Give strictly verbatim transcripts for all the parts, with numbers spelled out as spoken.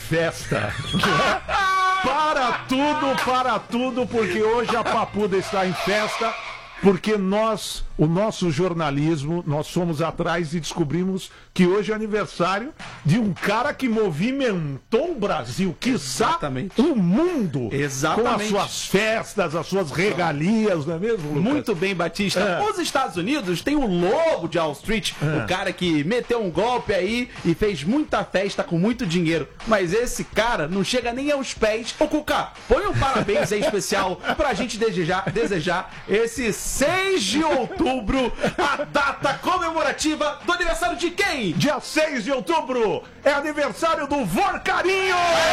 festa. Para tudo, para tudo, porque hoje a Papuda está em festa, porque nós, o nosso jornalismo, nós fomos atrás e descobrimos que hoje é aniversário de um cara que movimentou o Brasil, quiçá Exatamente. o mundo, Exatamente. com as suas festas, as suas regalias, não é mesmo, Lucas? Muito bem, Batista. É. Os Estados Unidos tem o lobo de Wall Street, É. o cara que meteu um golpe aí e fez muita festa com muito dinheiro. Mas esse cara não chega nem aos pés. Ô, Cuca, põe um parabéns aí especial pra gente desejar, desejar esse seis de outubro, a data comemorativa do aniversário de quem? Dia seis de outubro é aniversário do Vorcarinho!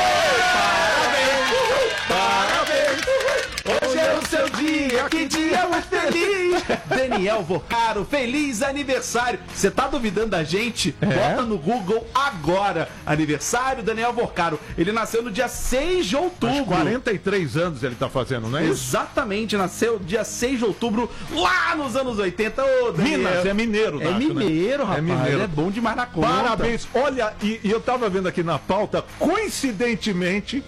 Parabéns! Hoje é o seu dia, que dia muito feliz! Daniel Vorcaro, feliz aniversário! Você tá duvidando da gente? É? Bota no Google agora. Aniversário Daniel Vorcaro. Ele nasceu no dia seis de outubro. quarenta e três anos ele tá fazendo, não é isso? Exatamente, nasceu dia seis de outubro, lá nos anos oitenta. Ô, Daniel. Minas, é mineiro, É Nacho, né? mineiro, rapaz. É mineiro. É bom demais na conta. Parabéns. Olha, e, e eu tava vendo aqui na pauta, coincidentemente,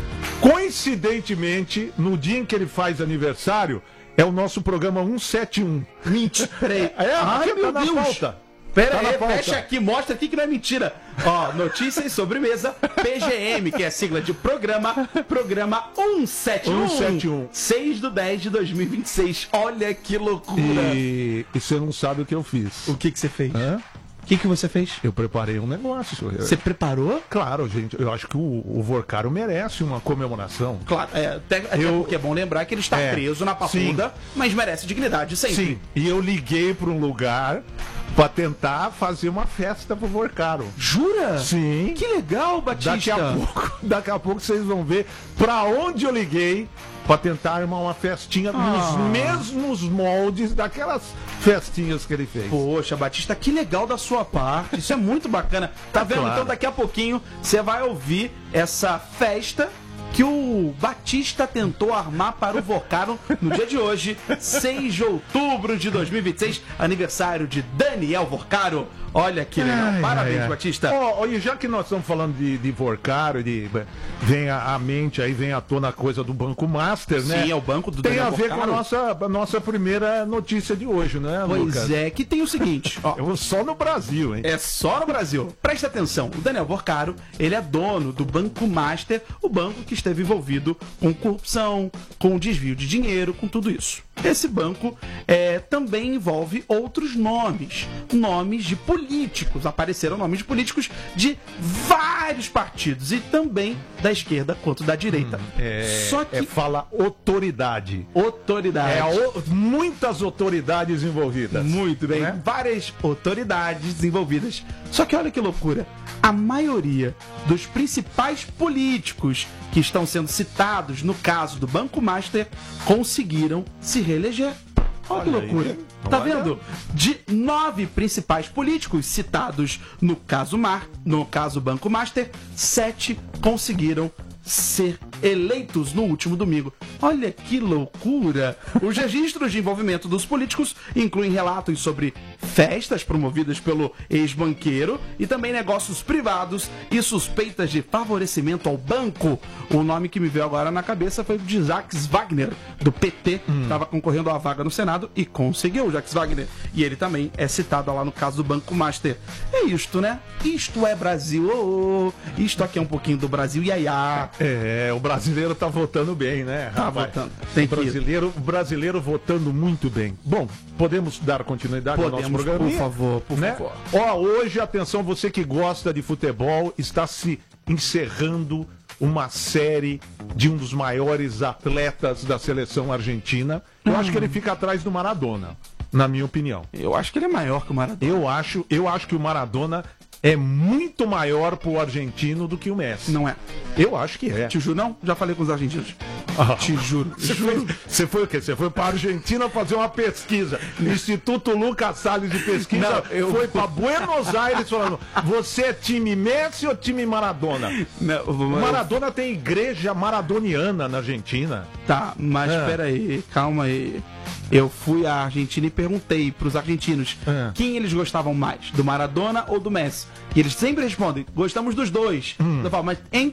coincidentemente, no dia em que ele faz aniversário, é o nosso programa cento e setenta e um. Mentira. Peraí. É, Ai, aqui meu tá na Deus. pauta. Pera Tá na aí, pauta. fecha aqui, mostra aqui que não é mentira. Ó, notícias sobremesa, P G M, que é a sigla de programa, programa cento e setenta e um. cento e setenta e um. seis de dez de dois mil e vinte e seis. Olha que loucura. E, e você não sabe o que eu fiz. O que que você fez? Hã? O que que você fez? Eu preparei um negócio. Eu- Você preparou? Claro, gente, eu acho que o, o Vorcaro merece uma comemoração. Claro, é, até, até Eu- porque é bom lembrar que ele está É, preso na Papuda, mas merece dignidade sempre. Sim, e eu liguei para um lugar para tentar fazer uma festa pro Vorcaro. Jura? Sim. Que legal, Batista. Daqui a pouco, daqui a pouco vocês vão ver pra onde eu liguei pra tentar armar uma festinha Ah. nos mesmos moldes daquelas festinhas que ele fez. Poxa, Batista, que legal da sua parte. Isso é muito bacana. Tá vendo? Claro. Então daqui a pouquinho você vai ouvir essa festa que o Batista tentou armar para o Vorcaro no dia de hoje, seis de outubro de dois mil e vinte e seis, aniversário de Daniel Vorcaro. Olha que legal. Ai, Parabéns, ai, ai. Batista. Ó, ó, e já que nós estamos falando de, de Vorcaro, de, vem à à mente aí, vem à tona a coisa do Banco Master, né? Sim, é o banco do Tem Daniel a ver Vorcaro. com a nossa, a nossa primeira notícia de hoje, né, Pois Lucas? é, que tem o seguinte, ó. Eu vou só no Brasil, hein? É só no Brasil. Presta atenção, o Daniel Vorcaro, ele é dono do Banco Master, o banco que esteve envolvido com corrupção, com desvio de dinheiro, com tudo isso. Esse banco é, também envolve outros nomes, nomes de políticos. Apareceram nomes de políticos de vários partidos e também da esquerda quanto da direita. É, Só que é fala autoridade. autoridade. É, o- muitas autoridades envolvidas. Muito bem. Né? Várias autoridades envolvidas. Só que olha que loucura. A maioria dos principais políticos que estão sendo citados no caso do Banco Master conseguiram se reeleger. Olha, que Olha aí, loucura. hein? Tá Olha. vendo? De nove principais políticos citados no caso Mar, no caso Banco Master, sete conseguiram ser eleitos no último domingo. Olha que loucura! Os registros de envolvimento dos políticos incluem relatos sobre festas promovidas pelo ex-banqueiro e também negócios privados e suspeitas de favorecimento ao banco. O nome que me veio agora na cabeça foi o de Jacques Wagner, do P T, que estava concorrendo à vaga no Senado e conseguiu, Jacques Wagner. E ele também é citado lá no caso do Banco Master. É isto, né? Isto é Brasil. Oh, oh. Isto aqui é um pouquinho do Brasil, iaiá. É, o brasileiro tá votando bem, né? Tá rapaz? votando. Tem o que ir. brasileiro, o brasileiro votando muito bem. Bom, podemos dar continuidade ao nosso Podemos, programa? por favor, por né? favor. Ó, hoje, atenção, você que gosta de futebol, está se encerrando uma série de um dos maiores atletas da seleção argentina. Eu acho que ele fica atrás do Maradona, na minha opinião. Eu acho que ele é maior que o Maradona. Eu acho, eu acho que o Maradona é muito maior pro argentino do que o Messi. Não é. Eu acho que é. Te juro, não? Já falei com os argentinos. Ah. Te juro. Você foi, você foi o quê? Você foi para a Argentina fazer uma pesquisa. Instituto Lucas Salles de Pesquisa Não, eu- foi para Buenos Aires falando: você é time Messi ou time Maradona? Não, O vamos- Maradona tem igreja maradoniana na Argentina. Tá, mas Ah. peraí, calma aí. Eu fui à Argentina e perguntei pros argentinos Ah. quem eles gostavam mais, do Maradona ou do Messi. E eles sempre respondem, gostamos dos dois. Hum. Eu falo, mas em